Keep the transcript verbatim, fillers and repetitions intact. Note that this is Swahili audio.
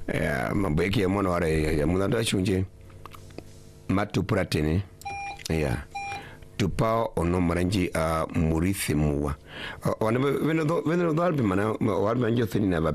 ya mambo yake ya mwana wale ya mwana chunje matu pratene ya tupa ono maranji a murithi muwa wana veno veno dalbi mana walbi anjo thini na